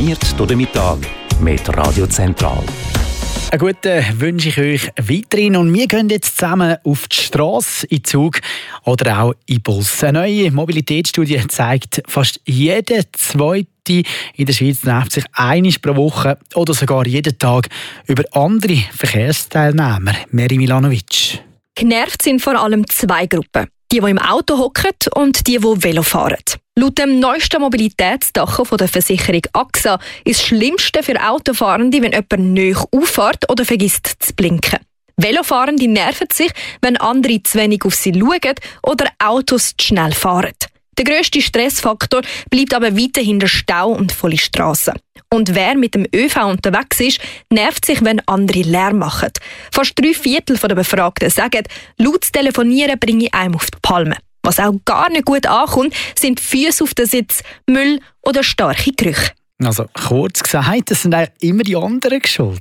informiert durch den Mittag mit Radio Zentral. Einen guten wünsche ich euch weiterhin. Und wir gehen jetzt zusammen auf die Strasse, in Zug oder auch in Bus. Eine neue Mobilitätsstudie zeigt, fast jeder Zweite in der Schweiz nervt sich einmal pro Woche oder sogar jeden Tag über andere Verkehrsteilnehmer. Meri Milanovic. Genervt sind vor allem zwei Gruppen. Die im Auto hocken und die Velo fahren. Laut dem neuesten Mobilitätsdach von der Versicherung AXA ist das Schlimmste für Autofahrende, wenn jemand nahe auffährt oder vergisst zu blinken. Velofahrende nerven sich, wenn andere zu wenig auf sie schauen oder Autos zu schnell fahren. Der grösste Stressfaktor bleibt aber weiterhin der Stau und volle Strassen. Und wer mit dem ÖV unterwegs ist, nervt sich, wenn andere Lärm machen. Fast 3/4 der Befragten sagen, lautes Telefonieren bringe einem auf die Palme. Was auch gar nicht gut ankommt, sind Füße auf den Sitz, Müll oder starke Gerüche. Also kurz gesagt, das sind eigentlich immer die anderen schuld.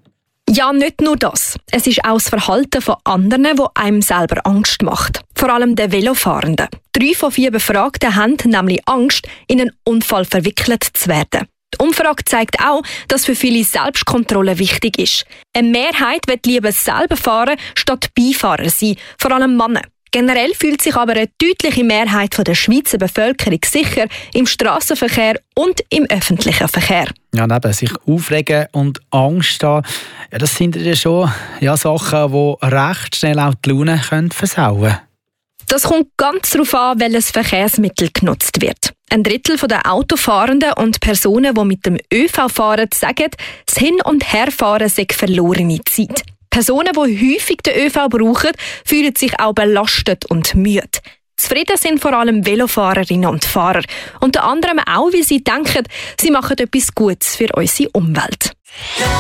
Ja, nicht nur das. Es ist auch das Verhalten von anderen, das einem selber Angst macht. Vor allem den Velofahrenden. 3 von 4 Befragten haben nämlich Angst, in einen Unfall verwickelt zu werden. Die Umfrage zeigt auch, dass für viele Selbstkontrolle wichtig ist. Eine Mehrheit will lieber selber fahren, statt Beifahrer sein, vor allem Männer. Generell fühlt sich aber eine deutliche Mehrheit der Schweizer Bevölkerung sicher im Strassenverkehr und im öffentlichen Verkehr. Ja, neben sich aufregen und Angst haben, ja, das sind ja schon Sachen, die recht schnell auch die Laune versauen können. Das kommt ganz darauf an, welches Verkehrsmittel genutzt wird. 1/3 der Autofahrenden und Personen, die mit dem ÖV fahren, sagen, das Hin- und Herfahren sei verlorene Zeit. Personen, die häufig den ÖV brauchen, fühlen sich auch belastet und müde. Zufrieden sind vor allem Velofahrerinnen und Fahrer. Unter anderem auch, weil sie denken, sie machen etwas Gutes für unsere Umwelt.